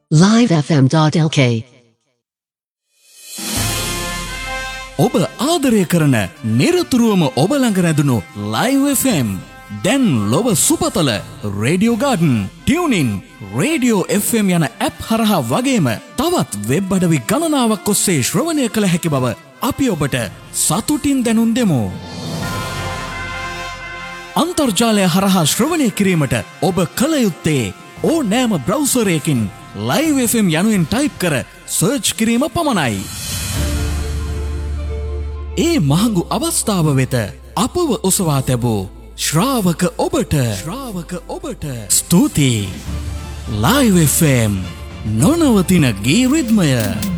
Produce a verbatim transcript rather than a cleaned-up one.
live f m dot l k. ඔබ ආදරය කරන නිරතුරුවම ඔබ ළඟ රැඳුණු Live එෆ් එම් දැන් ලොව සුපතල Radio Garden, TuneIn, Radio F M යන ඇප් හරහා වගේම තවත් වෙබ් අඩවි ගණනාවක් ඔස්සේ ශ්‍රවණය කළ හැකි බව අපි ඔබට සතුටින් දැනුම් දෙමු. අන්තර්ජාලය හරහා ශ්‍රවණය කිරීමට ඔබ කළ යුත්තේ ඕනෑම බ්‍රවුසරයකින් Live එෆ් එම් යනුවෙන් ටයිප් කර සර්ච් කිරීම පමණයි. ඒ මහඟු අවස්ථාව වෙත අපව ඔසවා තැබූ ශ්‍රාවක ඔබට ශ්‍රාවක ඔබට ස්තුතියි. Live එෆ් එම් නොනවතින ගී රිද්මය.